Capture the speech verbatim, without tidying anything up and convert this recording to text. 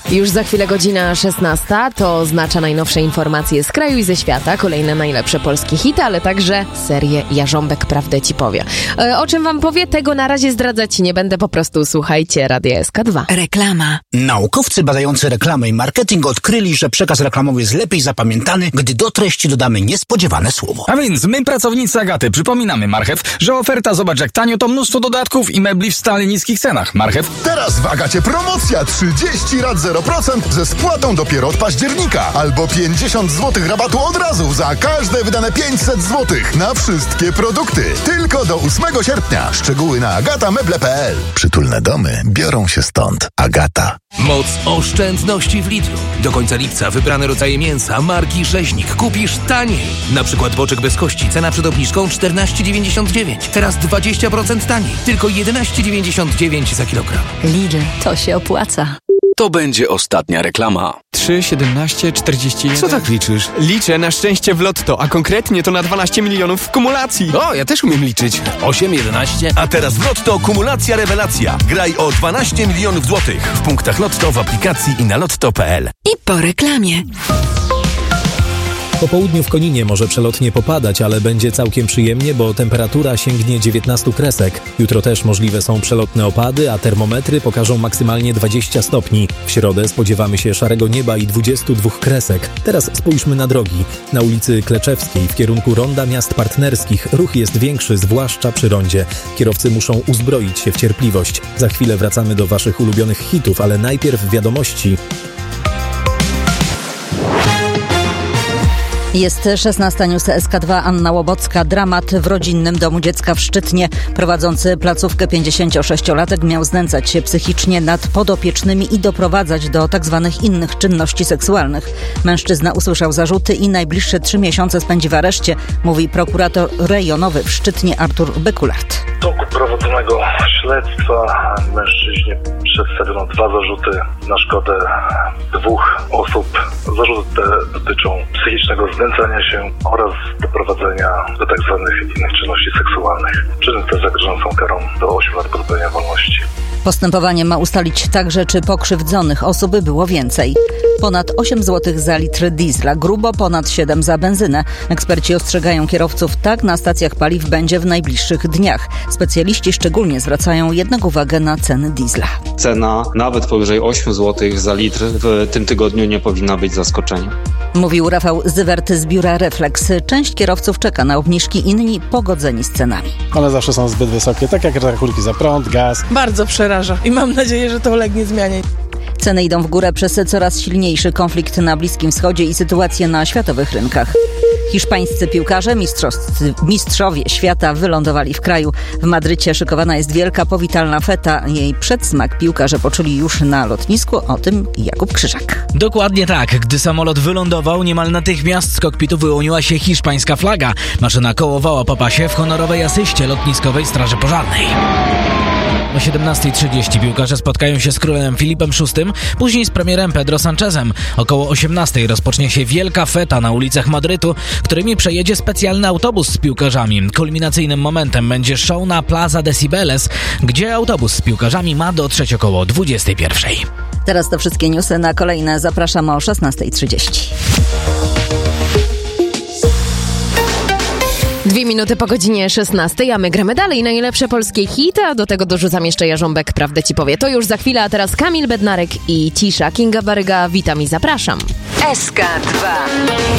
Już za chwilę godzina szesnasta, to oznacza najnowsze informacje z kraju i ze świata, kolejne najlepsze polskie hity, ale także serię Jarząbek Prawdę Ci Powie. E, o czym wam powie, tego na razie zdradzać nie będę, po prostu słuchajcie Radia S K dwa. Reklama. Naukowcy badający reklamę i marketing odkryli, że przekaz reklamowy jest lepiej zapamiętany, gdy do treści dodamy niespodziewane słowo. A więc my, pracownicy Agaty, przypominamy Marchew, że oferta zobacz jak tanio to mnóstwo dodatków i mebli w stale niskich cenach. Marchew. Teraz w Agacie promocja trzydzieści rat zero procent ze spłatą dopiero od października. Albo pięćdziesiąt złotych rabatu od razu za każde wydane pięćset złotych na wszystkie produkty. Tylko do ósmego sierpnia. Szczegóły na agata meble kropka p l. Przytulne domy biorą się stąd. Agata. Moc oszczędności w Lidlu. Do końca lipca wybrane rodzaje mięsa marki Rzeźnik kupisz taniej. Na przykład boczek bez kości, cena przed obniżką czternaście dziewięćdziesiąt dziewięć. Teraz dwadzieścia procent taniej. Tylko jedenaście dziewięćdziesiąt dziewięć za kilogram. Lidl, to się opłaca. To będzie ostatnia reklama. trzy, siedemnaście, czterdzieści jeden. Co tak liczysz? Liczę na szczęście w lotto, a konkretnie to na dwanaście milionów w kumulacji. O, ja też umiem liczyć. osiem, jedenaście. A teraz w Lotto kumulacja rewelacja. Graj o dwanaście milionów złotych w punktach Lotto, w aplikacji i na lotto kropka p l. I po reklamie. Po południu w Koninie może przelotnie popadać, ale będzie całkiem przyjemnie, bo temperatura sięgnie dziewiętnaście kresek. Jutro też możliwe są przelotne opady, a termometry pokażą maksymalnie dwadzieścia stopni. W środę spodziewamy się szarego nieba i dwudziestu dwóch kresek. Teraz spójrzmy na drogi. Na ulicy Kleczewskiej w kierunku Ronda Miast Partnerskich ruch jest większy, zwłaszcza przy rondzie. Kierowcy muszą uzbroić się w cierpliwość. Za chwilę wracamy do waszych ulubionych hitów, ale najpierw wiadomości. Jest szesnasta, news S K dwa, Anna Łobocka. Dramat w rodzinnym domu dziecka w Szczytnie. Prowadzący placówkę pięćdziesięciosześciolatek miał znęcać się psychicznie nad podopiecznymi i doprowadzać do tzw. innych czynności seksualnych. Mężczyzna usłyszał zarzuty i najbliższe trzy miesiące spędzi w areszcie, mówi prokurator rejonowy w Szczytnie Artur Bekulart. W toku prowadzonego śledztwa mężczyźnie przedstawiono dwa zarzuty na szkodę dwóch osób. Zarzuty te dotyczą psychicznego znęcania się oraz doprowadzenia do tzw. innych czynności seksualnych. Czyny te zagrożone są karą do ośmiu lat pozbawienia wolności. Postępowanie ma ustalić także, czy pokrzywdzonych osób było więcej. Ponad osiem złotych za litr diesla, grubo ponad siedem za benzynę. Eksperci ostrzegają kierowców, tak na stacjach paliw będzie w najbliższych dniach. Specjaliści szczególnie zwracają jednak uwagę na ceny diesla. Cena nawet powyżej osiem złotych za litr w tym tygodniu nie powinna być zaskoczeniem. Mówił Rafał Zywert z biura Reflex. Część kierowców czeka na obniżki, inni pogodzeni z cenami. One zawsze są zbyt wysokie, tak jak rachunki za prąd, gaz. Bardzo przeraża i mam nadzieję, że to ulegnie zmianie. Ceny idą w górę przez coraz silniejszy konflikt na Bliskim Wschodzie i sytuację na światowych rynkach. Hiszpańscy piłkarze, mistrzowie świata, wylądowali w kraju. W Madrycie szykowana jest wielka powitalna feta. Jej przedsmak piłkarze poczuli już na lotnisku. O tym Jakub Krzyżak. Dokładnie tak. Gdy samolot wylądował, niemal natychmiast z kokpitu wyłoniła się hiszpańska flaga. Maszyna kołowała po pasie w honorowej asyście lotniskowej Straży Pożarnej. O siedemnasta trzydzieści piłkarze spotkają się z królem Filipem szóstym, później z premierem Pedro Sanchezem. Około osiemnastej rozpocznie się wielka feta na ulicach Madrytu, którymi przejedzie specjalny autobus z piłkarzami. Kulminacyjnym momentem będzie show na Plaza de Cibeles, gdzie autobus z piłkarzami ma dotrzeć około dwudziestej pierwszej. Teraz to wszystkie newsy, na kolejne zapraszam o szesnasta trzydzieści. Dwie minuty po godzinie szesnastej, a my gramy dalej. Najlepsze polskie hity, a do tego dorzucam jeszcze Jarząbek Prawdę Ci Powie. To już za chwilę, a teraz Kamil Bednarek i Cisza. Kinga Baryga, witam i zapraszam. S K dwa.